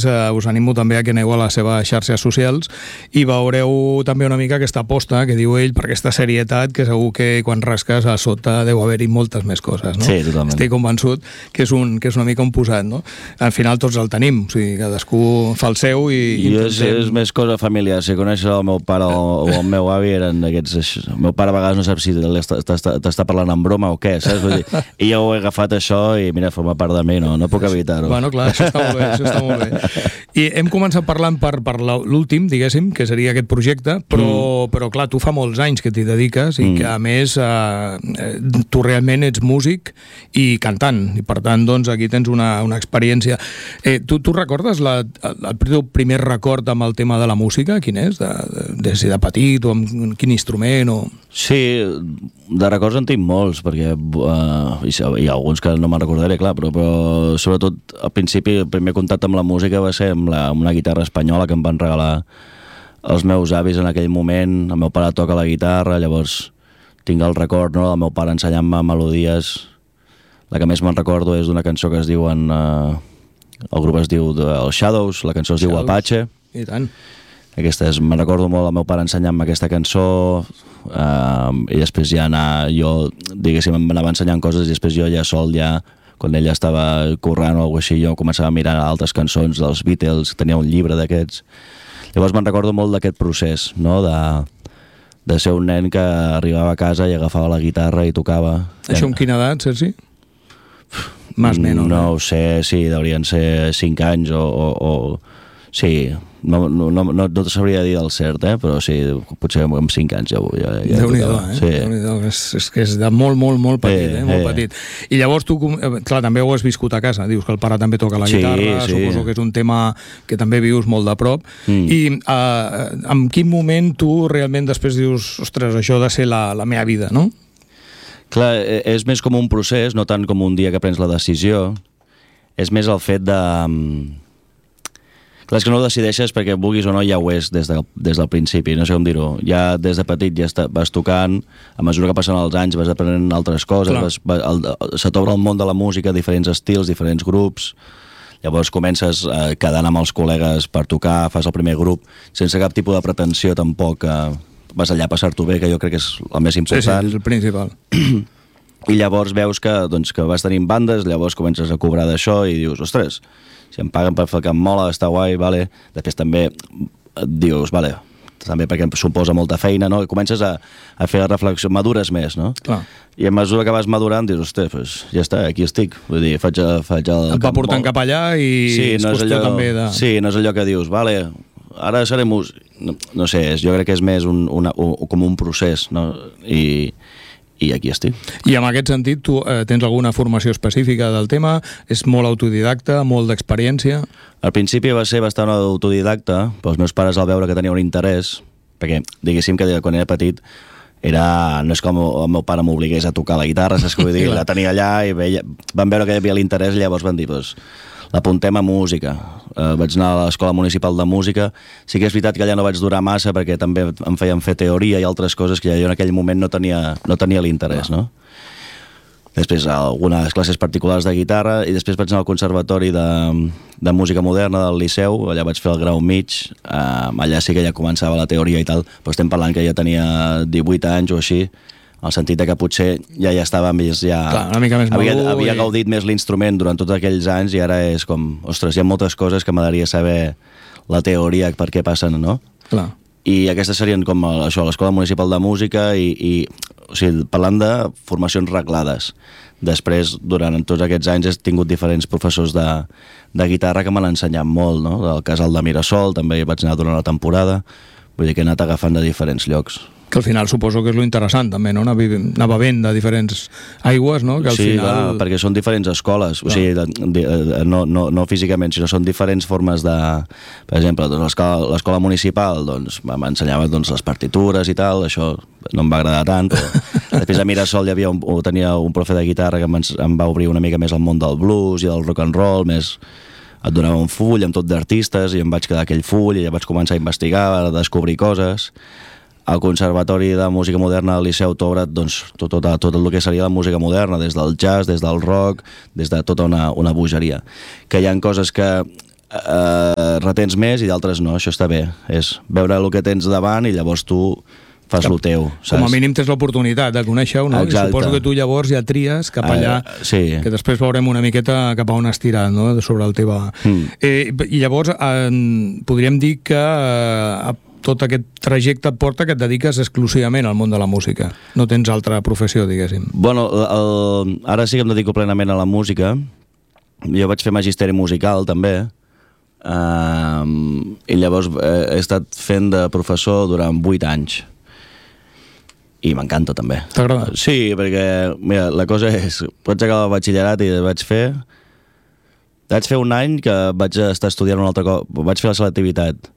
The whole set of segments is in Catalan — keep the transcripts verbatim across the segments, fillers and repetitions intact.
eh, us animo també a que aneu a les seves xarxes socials i veureu també una mica aquesta aposta que diu ell per aquesta serietat, que segur que quan rasques a sota deu haver-hi moltes més coses, no? Sí, totalment. Estic convençut que és, un, que és una mica un posat, no? Al final tots el tenim, o sigui, cadascú fa el seu i... I és, és més cosa familiar. Si coneixes el meu pare o, o el meu avi eren aquests... El meu pare a vegades no sap si t'està parlant en broma o què, saps? Vull dir, i jo ho he agafat això i mira, forma part de mi, no, no puc evitar-ho. Bueno, clar, això està molt bé, això està molt bé. I hem començat parlant per, per l'últim, diguéssim, que seria aquest projecte, però, mm. però clar, tu fa molts anys que t'hi dediques i mm. que a més eh, tu realment ets músic i cantant, i per tant doncs aquí tens una, una experiència. Eh, tu, tu recordes la, el, el teu primer record amb el tema de la música? Quin és? De, de, de ser de petit o amb quin instrument? O... Sí, de records en tinc molts, perquè uh, hi, hi ha alguns que no me'n recordaré, clar, però, però sobretot al principi el primer contacte amb la música va ser amb, la, amb una guitarra espanyola que em van regalar els meus avis en aquell moment. El meu pare toca la guitarra, llavors tinc el record, no?, del meu pare ensenyant-me melodies. La que més me'n recordo és d'una cançó que es diu en, uh, el grup es diu The Shadows, la cançó es Shadows. diu Apache. I tant. Aquesta és, me'n recordo molt el meu pare ensenyant-me aquesta cançó, uh, i després ja anar, jo, diguéssim, m'anava ensenyant coses i després jo ja sol, ja, quan ella estava currant o alguna cosa així, jo començava a mirar altres cançons dels Beatles, tenia un llibre d'aquests. Llavors me'n recordo molt d'aquest procés, no?, de, de ser un nen que arribava a casa i agafava la guitarra i tocava. Això amb quina edat, Sergi? Más menos. No ho sé, sí, deurien ser cinc anys o... o, o sí, no, no, no, no te sabria dir del cert, eh? Però sí, potser amb cinc anys ja... ja, ja Déu-n'hi-do, eh? Sí. Déu-n'hi-do, és, és que és de molt, molt, molt petit, eh? eh? Molt petit. I llavors tu, clar, també ho has viscut a casa, dius que el pare també toca la sí, guitarra, sí. Suposo que és un tema que també vius molt de prop. Mm. I uh, en quin moment tu realment després dius, ostres, això ha de ser la, la meva vida, no? Clar, és més com un procés, no tant com un dia que prens la decisió. És més el fet de... Clar, és que no ho decideixes perquè vulguis o no, ja ho és des, de, des del principi, no sé com dir-ho. Ja des de petit ja està, vas tocant, a mesura que passen els anys vas aprenent altres coses, vas, vas, el, se t'obre el món de la música, diferents estils, diferents grups, llavors comences eh, quedant amb els col·legues per tocar, fas el primer grup, sense cap tipus de pretensió tampoc, eh, vas allà a passar-t'ho bé, que jo crec que és el més important. Sí, sí, és el principal. I llavors veus que, doncs, que vas tenint bandes, llavors comences a cobrar d'això i dius, ostres, si em paguen per fer el que em mola, està guai, vale. Després també et dius, vale, també perquè em suposa molta feina, no? I comences a, a fer la reflexió, madures més, no? Clar. I a mesura que vas madurant dius, ostres, pues, ja està, aquí estic. Vull dir, faig, faig el... Et va portant cap allà i sí, és no és qüestió allò, també de... Sí, no és allò que dius, vale, ara seré músic... No, no sé, jo crec que és més un, una, un, com un procés, no? I... i aquí estic. I en aquest sentit, tu eh, tens alguna formació específica del tema? És molt autodidacta, molt d'experiència? Al principi va ser bastant autodidacta, però els meus pares al veure que tenia un interès, perquè diguéssim que quan era petit era, no és com el meu pare m'obligués a tocar la guitarra, saps què vull dir? La tenia allà i veia, van veure que hi havia l'interès i llavors van dir, doncs, l'apuntem a música. Uh, vaig anar a l'Escola Municipal de Música. Sí que és veritat que allà no vaig durar massa perquè també em feien fer teoria i altres coses que jo en aquell moment no tenia, no tenia l'interès, no? Després algunes classes particulars de guitarra i després vaig anar al Conservatori de, de Música Moderna del Liceu, allà vaig fer el grau mig, uh, allà sí que ja començava la teoria i tal, però estem parlant que ja tenia divuit anys o així, en el sentit que potser ja ja estava més... Ja, clar, una mica més havia, madur havia i... gaudit més l'instrument durant tots aquells anys i ara és com, ostres, hi ha moltes coses que m'agradaria saber la teoria per què passen, no? Clar. I aquestes serien com això, l'Escola Municipal de Música i, i o sigui, parlant de formacions reglades. Després, durant tots aquests anys, he tingut diferents professors de, de guitarra que m'han ensenyat molt, no? Del Casal de Mirasol també vaig anar durant la temporada, vull dir que he anat agafant de diferents llocs. Que al final suposo que és lo interessant també, no? Anar, anar bevent de diferents aigües, no? Que al sí, final... clar, perquè són diferents escoles, clar. O sigui, de, de, de, no, no, no físicament, sinó són diferents formes de... Per exemple, doncs, l'escola municipal doncs, m'ensenyava doncs, les partitures i tal, això no em va agradar tant, però després a Mirasol hi havia un, tenia un profe de guitarra que em va obrir una mica més al món del blues i del rock and roll, més... et donava un full amb tot d'artistes i em vaig quedar aquell full i ja vaig començar a investigar, a descobrir coses. Al Conservatori de Música Moderna del Liceu t'obre doncs, tot, tot, tot el que seria la música moderna, des del jazz, des del rock, des de tota una, una bogeria. Que hi ha coses que eh, retens més i d'altres no, això està bé. És veure el que tens davant i llavors tu fas el teu, saps? Com a mínim tens l'oportunitat de conèixer-ho, no? I suposo que tu llavors ja tries cap allà, uh, sí. que després veurem una miqueta cap a on has tirat, no?, sobre el teu... Mm. Eh, I llavors eh, podríem dir que eh, tot aquest trajecte et porta que et dediques exclusivament al món de la música. No tens altra professió, diguéssim. Bueno, el, ara sí que em dedico plenament a la música. Jo vaig fer magisteri musical, també. Uh, I llavors he estat fent de professor durant vuit anys. I m'encanta, també. T'agrada? Sí, perquè, mira, la cosa és... Vaig acabar el batxillerat i vaig fer... Vaig fer un any que vaig estar estudiant un altre cop. Vaig fer la selectivitat.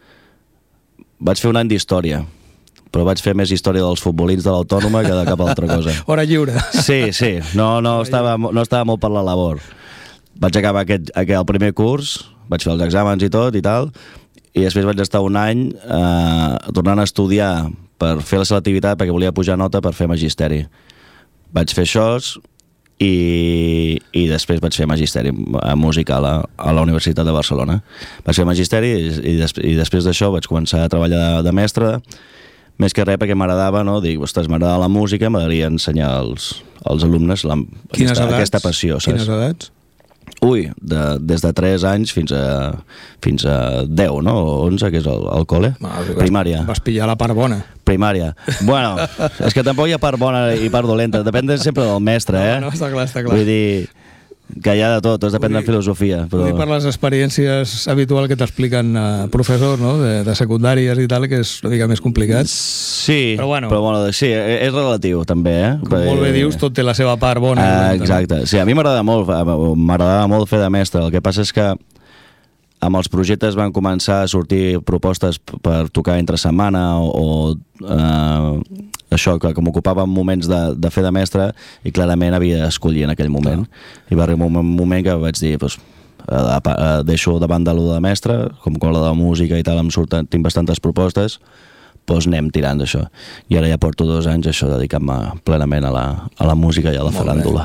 Vaig fer un any d'història. Però vaig fer més història dels futbolins de l'Autònoma que de cap altra cosa. Hora lliure. Sí, sí. No, no, estava, no estava molt per la labor. Vaig acabar aquest, aquest, el primer curs, vaig fer els exàmens i tot i tal, i després vaig estar un any eh, tornant a estudiar per fer la selectivitat perquè volia pujar nota per fer magisteri. Vaig fer això i, i després vaig fer magisteri musical a, a la Universitat de Barcelona. Vaig fer magisteri i, i, des, i després d'això vaig començar a treballar de, de mestre, més que res perquè m'agradava, no? Dic, ostres, m'agrada la música, m'agradaria ensenyar als, als alumnes la, aquesta, aquesta passió, saps? Quines edats? Ui, de, des de tres anys fins a, fins a deu, no? O onze, que és el, el col·le. Ah, primària. Vas pillar la part bona. Primària. Bueno, és que tampoc hi ha part bona i part dolenta. Depèn sempre del mestre, eh? No, no, està clar, està clar. Vull dir que hi ha de tot, tot depèn de filosofia. Però... Vull dir per les experiències habituals que t'expliquen uh, professors, no?, de, de secundàries i tal, que és una mica més complicat. Sí, però bueno, però bueno, sí, és relatiu també, eh? Com molt bé dius, tot té la seva part bona. Uh, exacte. Sí, a mi m'agradava molt, m'agradava molt fer de mestre. El que passa és que amb els projectes van començar a sortir propostes per tocar entre setmana o, o eh, això, que, que m'ocupava moments de, de fer de mestre i clarament havia d'escollir en aquell moment. Ah. I va arribar un moment que vaig dir, doncs, eh, eh, deixo de banda allò de mestre, com con la de música i tal, em surten, tinc bastantes propostes, doncs anem tirant d'això. I ara ja porto dos anys això, dedicant-me plenament a la, a la música i a la faràndula.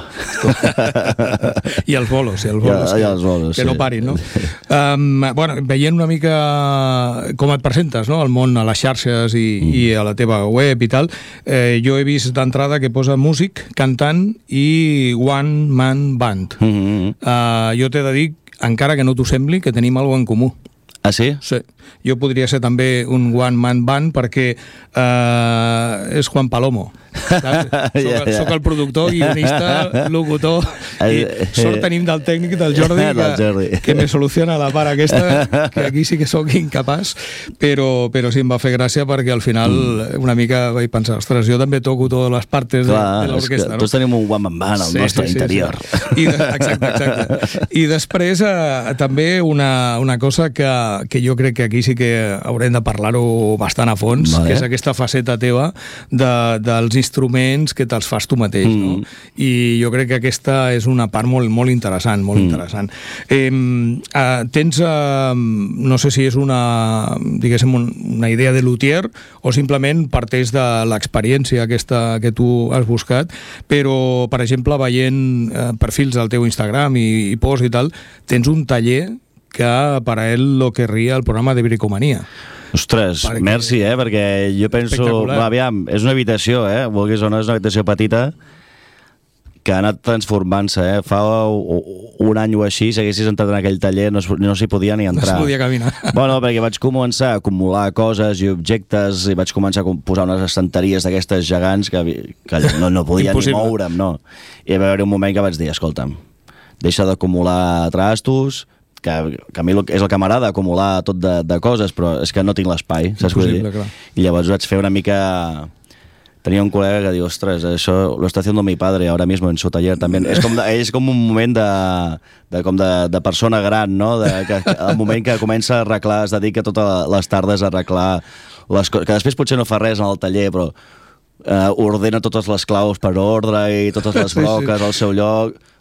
I els bolos, i els bolos, ja, que, els bolos, que sí. no parin, no? Um, bueno, veient una mica com et presentes, no?, al món, a les xarxes i, mm. i a la teva web i tal, eh, jo he vist d'entrada que posa músic, cantant i one man band. Mm -hmm. uh, jo t'he de dir, encara que no t'ho sembli, que tenim alguna en comú. Ah, sí? Sí. Jo podria ser també un one-man band perquè eh, és Juan Palomo. Saps? Soc, yeah, yeah. soc el productor, guionista, locutor, i sort tenim del tècnic del Jordi, que, Jordi. que me soluciona la part aquesta, que aquí sí que sóc incapaç, però, però sí em va fer gràcia perquè al final mm. una mica vaig pensar, ostres, jo també toco totes les parts de, de l'orquestra. No? Tots tenim un one-man band al sí, nostre sí, interior. Sí, sí. I de, exacte, exacte. I després eh, també una, una cosa que, que jo crec que aquí sí que haurem de parlar-ho bastant a fons, vale. Que és aquesta faceta teva de, dels instruments que te'ls fas tu mateix, mm. no? I jo crec que aquesta és una part molt, molt interessant, molt mm. interessant. Eh, eh, tens, eh, no sé si és una, diguéssim, un, una idea de luthier o simplement parteix de l'experiència aquesta que tu has buscat, però, per exemple, veient eh, perfils del teu Instagram i, i posts i tal, tens un taller que per a ell lo querria el programa de Bricomanía. Ostres, perquè... merci, eh? Perquè jo penso... Va, aviam, és una habitació, eh? Vulguis o no, és una habitació petita que ha anat transformant-se, eh? Fa un any o així, si haguessis entrat en aquell taller, no, no s'hi podia ni entrar. No s'hi podia caminar. Bueno, perquè vaig començar a acumular coses i objectes i vaig començar a posar unes estanteries d'aquestes gegants que, que no, no podia ni moure'm, no. I va haver un moment que vaig dir, escolta'm, deixa d'acumular trastos, que, que a mi és el que m'agrada, acumular tot de, de coses, però és que no tinc l'espai, saps què vull dir? I llavors vaig fer una mica... Tenia un col·lega que diu, ostres, això lo está haciendo mi padre ahora mismo en su taller també. És com, de, és com un moment de, de, com de, de persona gran, no? De, que, el moment que comença a arreglar, es dedica totes les tardes a arreglar les coses, que després potser no fa res en el taller, però uh, ordena totes les claus per ordre i totes les bloques sí, sí. al seu lloc.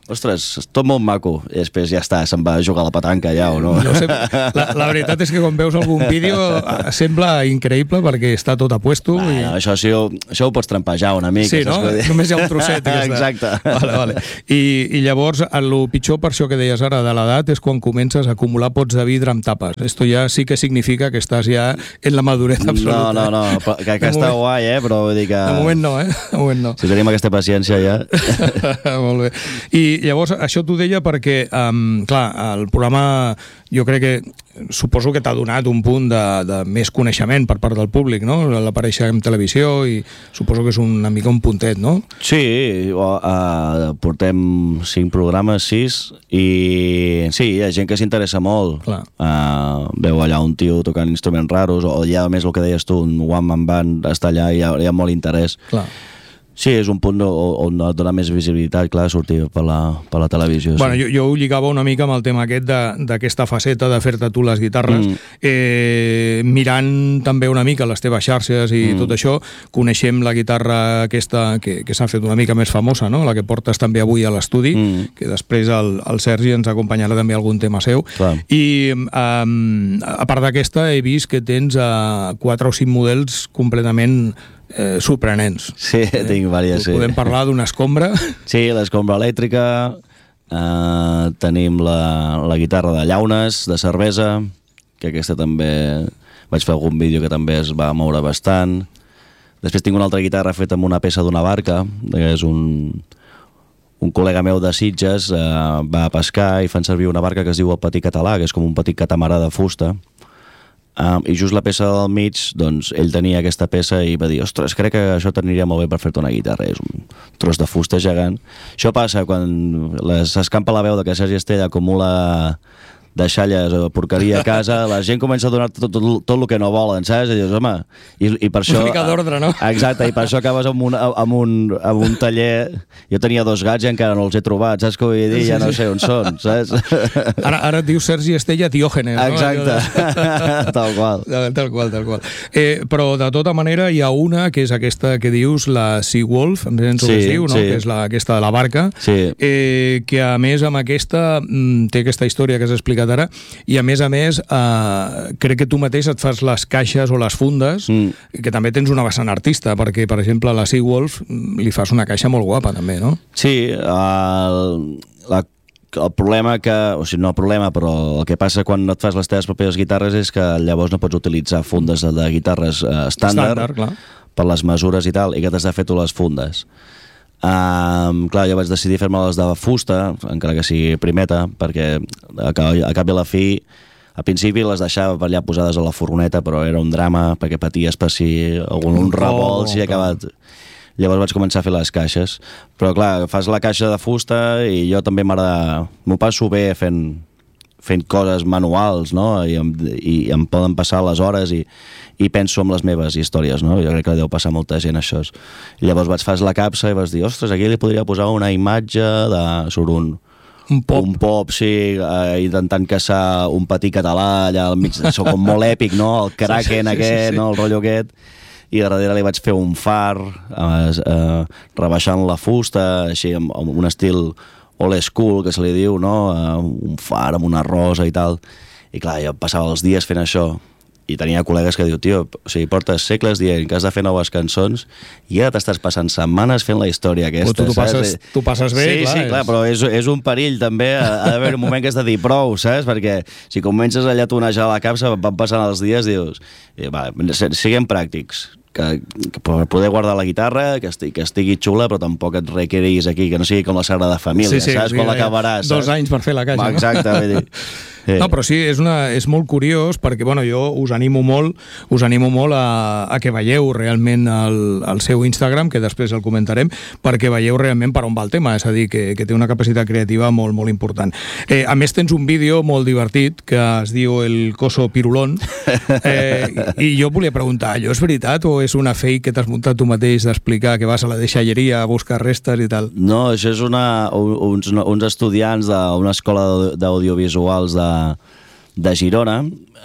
ostres, és tot molt maco, i després ja està, se'n va jugar a la petanca ja, o no? no sé, la, la veritat és que quan veus algun vídeo sembla increïble perquè està tot a puesto. Va, i... no, això, sí, això ho pots trampejar una mica. Sí, no? Només hi ha un trosset. Exacte. Vale, vale. I, I llavors, el pitjor per això que deies ara de l'edat és quan comences a acumular pots de vidre amb tapes. Esto ja sí que significa que estàs ja en la maduresa absoluta. No, no, no, que, que està guai, eh? Però vull dir que... De moment no, eh? De moment no. Si tenim aquesta paciència ja... Molt bé. I llavors, això t'ho deia perquè, um, clar, el programa jo crec que suposo que t'ha donat un punt de, de més coneixement per part del públic, no? L'aparèixer en televisió i suposo que és una mica un puntet, no? Sí, uh, portem cinc programes, sis, i sí, hi ha gent que s'interessa molt. Uh, veu allà un tio tocant instruments raros, o ja més el que deies tu, un one-man band, està allà i hi ha, hi ha molt interès. Clar. Sí, és un punt on et dona més visibilitat, clar, sortir per la, per la televisió. Bueno, sí. jo, jo ho lligava una mica amb el tema aquest d'aquesta faceta de fer-te tu les guitarres. Mm. Eh, mirant també una mica les teves xarxes i mm. tot això, coneixem la guitarra aquesta que, que s'ha fet una mica més famosa, no? La que portes també avui a l'estudi, mm. que després el, el Sergi ens acompanyarà també algun tema seu. Clar. I um, a part d'aquesta he vist que tens uh, quatre o cinc models completament Eh, sorprenents. Sí, eh, tinc diverses, sí. Podem parlar d'una escombra? Sí, l'escombra elèctrica, eh, tenim la, la guitarra de llaunes, de cervesa, que aquesta també vaig fer algun vídeo que també es va moure bastant. Després tinc una altra guitarra feta amb una peça d'una barca, que és un, un col·lega meu de Sitges, eh, va a pescar i fan servir una barca que es diu el Petit Català, que és com un petit catamarà de fusta. Um, i just la peça del mig, doncs ell tenia aquesta peça i va dir, ostres, crec que això t'aniria molt bé per fer-te una guitarra, és un tros de fusta gegant. Això passa quan s'escampa la veu de que Sergi Estella acumula deixalles o porqueria a casa, la gent comença a donar-te tot, tot, tot el que no volen, saps? I dius, home, i, i per això... Una mica d'ordre, no? Exacte, i per això acabes amb un, amb, un, amb un taller... Jo tenia dos gats i encara no els he trobat, saps què vull dir? Ja no sé on són, saps? Ara, ara et diu Sergi Estella Diògenes, no? Exacte, tal qual. Tal qual, tal qual. Eh, però de tota manera hi ha una, que és aquesta que dius, la Sea Wolf, em sento sí, que es diu, no? Sí. Que és la, aquesta de la barca, sí. eh, que a més amb aquesta mm, té aquesta història que has explicat ara, i a més a més eh, crec que tu mateix et fas les caixes o les fundes, mm. que també tens una vessant artista, perquè per exemple a la Sea Wolf li fas una caixa molt guapa també, no? Sí, el, la, el problema que, o sigui, no el problema, però el que passa quan et fas les teves pròpies guitarres és que llavors no pots utilitzar fundes de, de guitarres eh, estàndard, estàndard clar. Per les mesures i tal, i que t'has de fer tu les fundes. Um, clar, jo vaig decidir fer-me les de fusta, encara que sigui primeta, perquè a cap i a la fi al principi les deixava per allà posades a la furgoneta, però era un drama perquè paties per si algun un revolt s'hi ha acabat. Llavors vaig començar a fer les caixes, però clar, fas la caixa de fusta i jo també m'agrada, m'ho passo bé fent fent coses manuals, no? I em, i em poden passar les hores i, i penso en les meves històries, no? Jo crec que deu passar molta gent això. I llavors vaig fer la capsa i vas dir, ostres, aquí li podria posar una imatge de, sobre un, un pop, un pop sí, eh, intentant caçar un Petit Català allà al mig, això com molt èpic, no? El Kraken sí, sí, aquest, sí, sí. No? El rotllo aquest. I a darrere li vaig fer un far, eh, eh, rebaixant la fusta, així, amb, amb un estil old school, que se li diu, no? Uh, un far amb una rosa i tal. I clar, jo passava els dies fent això i tenia col·legues que diu, tio, o sigui, portes segles dient que has de fer noves cançons i ara t'estàs passant setmanes fent la història aquesta. Tu, tu, passes, tu passes bé, sí, clar. Sí, és... clar, però és, és un perill també, ha d'haver un moment que has de dir prou, saps? Perquè si comences a llatonejar la capsa, van passant els dies, dius, va, siguem pràctics, que, que per poder guardar la guitarra, que estigui, que estigui xula, però tampoc et requerís aquí, que no sigui com la Sagrada Família, sí, sí, saps? Sí, quan l'acabaràs. Dos anys per fer la caixa, va, exacte, no? Vull dir... Sí. No, però sí, és, una, és molt curiós perquè, bueno, jo us animo molt us animo molt a, a que veieu realment el, el seu Instagram, que després el comentarem, perquè veieu realment per on va el tema, és a dir, que, que té una capacitat creativa molt, molt important. Eh, a més, tens un vídeo molt divertit que es diu El Coso Pirulón, eh, i jo volia preguntar, allò és veritat o és una fake que t'has muntat tu mateix d'explicar que vas a la deixalleria a buscar restes i tal? No, això és una, uns, uns estudiants d'una escola d'audiovisuals de de Girona,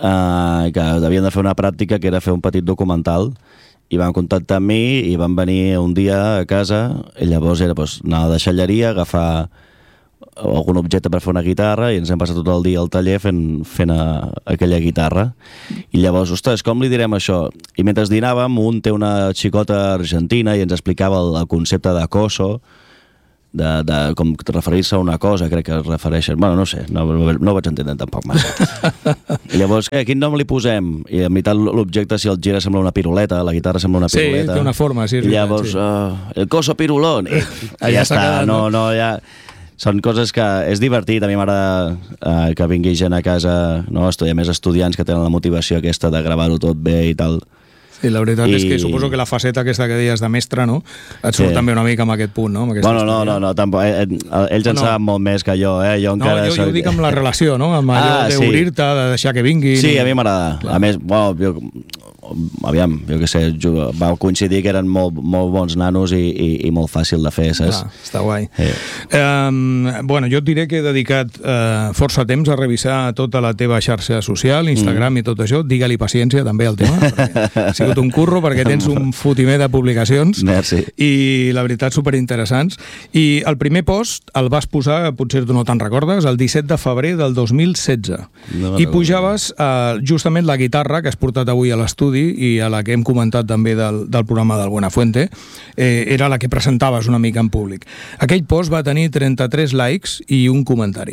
eh, que havien de fer una pràctica que era fer un petit documental, i van contactar amb mi i van venir un dia a casa i llavors era pues, anar a la deixalleria, agafar algun objecte per fer una guitarra i ens hem passat tot el dia al taller fent, fent a, aquella guitarra. I llavors, ostres, com li direm això? I mentre dinàvem, un té una xicota argentina i ens explicava el, el concepte de coso, de, de com referir-se a una cosa, crec que es refereixen... Bueno, no sé, no, no ho vaig entendre tampoc massa. I llavors, eh, quin nom li posem? I en veritat l'objecte, si el gira, sembla una piruleta, la guitarra sembla una piruleta. Sí, té una forma, sí. I llavors, sí. uh, el coso pirulón. I, i ja està, quedat, no, no, ja... Són coses que és divertit, a mi m'agrada uh, que vingui gent a casa, no? Estudiar més estudiants que tenen la motivació aquesta de gravar-ho tot bé i tal. Sí, la veritat I... és que suposo que la faceta aquesta que deies de mestre, no? Et surt sí. també una mica amb aquest punt, no? Bueno, no, no, no, tampoc, eh, ells en no. saben molt més que jo, eh? Jo no, encara jo, soc... jo ho dic amb la relació, no? Amb allò ah, d'obrir-te, sí. de deixar que vinguin... Sí, a mi m'agrada. A més, bueno, jo... aviam, jo què sé, va coincidir que eren molt, molt bons nanos i, i, i molt fàcil de fer, saps? Clar, està guai. Sí. Um, bueno, jo et diré que he dedicat uh, força temps a revisar tota la teva xarxa social, Instagram mm. i tot això. Digue-li paciència també al tema, perquè ha sigut un curro, perquè tens un fotimer de publicacions. Merci. I la veritat, superinteressants. I el primer post el vas posar, potser tu no te'n recordes, el disset de febrer del dos mil setze. No, I pujaves uh, justament la guitarra que has portat avui a l'estudi i a la que hem comentat també del, del programa del Buenafuente, eh, era la que presentaves una mica en públic. Aquell post va tenir trenta-tres likes i un comentari.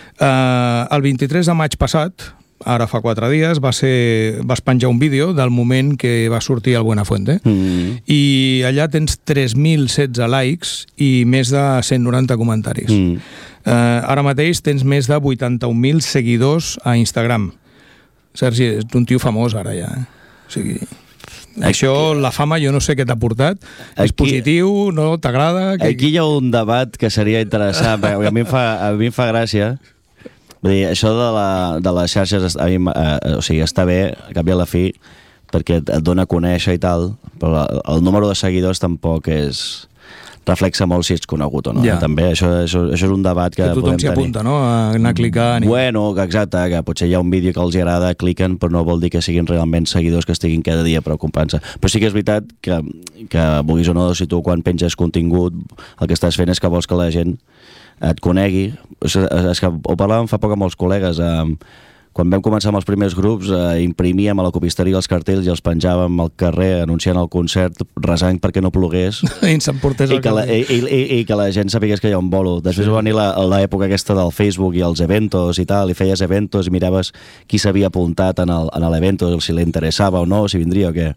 Eh, el vint-i-tres de maig passat, ara fa quatre dies, va ser, vas penjar un vídeo del moment que va sortir el Buenafuente, mm. i allà tens tres mil setze likes i més de cent noranta comentaris. Mm. Eh, ara mateix tens més de vuitanta-un mil seguidors a Instagram. Sergi, ets un tio famós ara ja, eh? O sigui, això, la fama, jo no sé què t'ha portat. Aquí, és positiu, no? T'agrada? Que... Aquí hi ha un debat que seria interessant, perquè a mi em fa, a mi em fa gràcia. Vull dir, això de, la, de les xarxes, a mi, eh, o sigui, està bé, a cap i a la fi, perquè et dona a conèixer i tal, però el número de seguidors tampoc és... reflexa molt si ets conegut o no. Ja. També això, això, això és un debat que, que tothom s'hi apunta, no? A anar clicant. I... Bueno, exacte, que potser hi ha un vídeo que els agrada, cliquen, però no vol dir que siguin realment seguidors que estiguin cada dia preocupant-se. Però sí que és veritat que, que vulguis o no, si tu quan penges contingut, el que estàs fent és que vols que la gent et conegui. És, és que ho parlàvem fa poc amb els col·legues, eh, quan vam començar amb els primers grups, eh, imprimíem a la copisteria els cartells i els penjàvem al carrer anunciant el concert, resant perquè no plogués i s'emportés el i, que la, i, i, i que la gent sapigués que hi ha un bolo. Després sí. va venir l'època aquesta del Facebook i els eventos i tal, i feies eventos i miraves qui s'havia apuntat en l'evento, si li interessava o no, si vindria o què.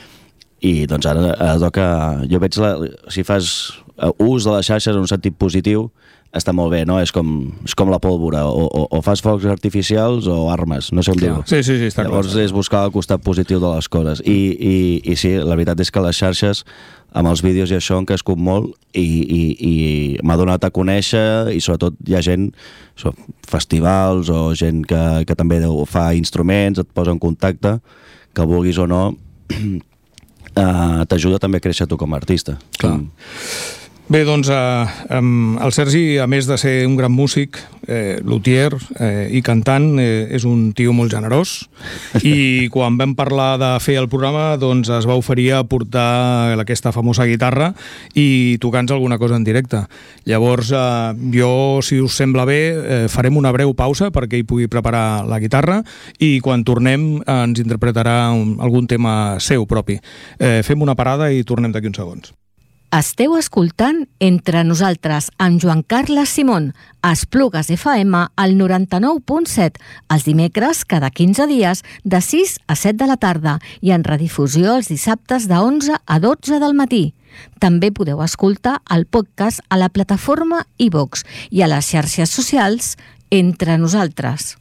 I doncs ara, ara toca... Jo veig, la, si fas ús de les xarxes en un sentit positiu, està molt bé, no? És com, és com la pólvora, o, o, o fas focs artificials o armes, no sé com dir-ho. Sí, sí, sí, està Llavors clar. és buscar el costat positiu de les coses. I, i, i sí, la veritat és que les xarxes, amb els vídeos i això, han crescut molt i, i, i m'ha donat a conèixer, i sobretot hi ha gent, so, festivals o gent que, que també fa instruments, et posa en contacte, que vulguis o no, eh, t'ajuda també a créixer tu com a artista. Clar. Mm. Bé, doncs eh, el Sergi, a més de ser un gran músic, eh, luthier eh, i cantant, eh, és un tio molt generós, i quan vam parlar de fer el programa doncs es va oferir a portar aquesta famosa guitarra i tocar-nos alguna cosa en directe. Llavors eh, jo, si us sembla bé, eh, farem una breu pausa perquè hi pugui preparar la guitarra i quan tornem eh, ens interpretarà un, algun tema seu propi. Eh, fem una parada i tornem d'aquí uns segons. Esteu escoltant Entre Nosaltres amb Joan Carles Simón, a Esplugues F M al noranta-nou punt set, els dimecres cada quinze dies de sis a set de la tarda i en redifusió els dissabtes de onze a dotze del matí. També podeu escoltar el podcast a la plataforma iVox i a les xarxes socials Entre Nosaltres.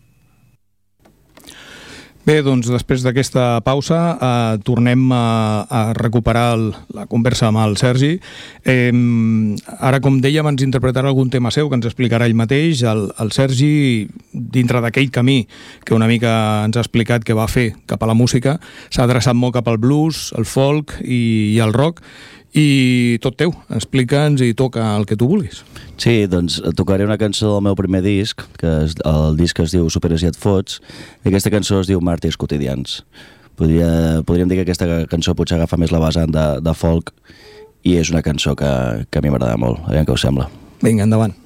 Bé, doncs després d'aquesta pausa eh, tornem a, a recuperar el, la conversa amb el Sergi. Eh, ara, com dèiem, ens interpretarà algun tema seu que ens explicarà ell mateix. El, el Sergi, dintre d'aquell camí que una mica ens ha explicat que va fer cap a la música, s'ha adreçat molt cap al blues, el folk i, i el rock. I tot teu, explica'ns i toca el que tu vulguis. Sí, doncs tocaré una cançó del meu primer disc, que és, el disc es diu Superes i et fots, i aquesta cançó es diu Màrtirs quotidians. Podria, podríem dir que aquesta cançó potser agafa més la vessant de, de folk i és una cançó que, que a mi m'agrada molt, aviam què us sembla. Vinga, endavant.